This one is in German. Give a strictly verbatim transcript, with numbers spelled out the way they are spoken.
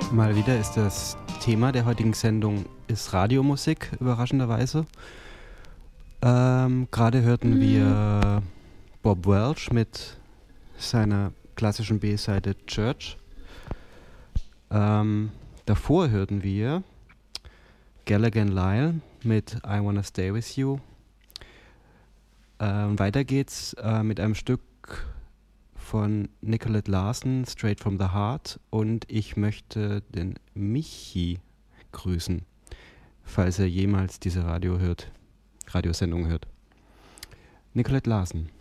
Mal wieder ist das Thema der heutigen Sendung ist Radiomusik, überraschenderweise. Ähm, Gerade hörten mhm. wir Bob Welch mit seiner klassischen B-Seite Church. Ähm, davor hörten wir Gallagher Lyle mit I Wanna Stay With You. Äh, und weiter geht's äh, mit einem Stück von Nicolette Larson, Straight from the Heart, und ich möchte den Michi grüßen, falls er jemals diese Radio hört, Radiosendung hört. Nicolette Larson.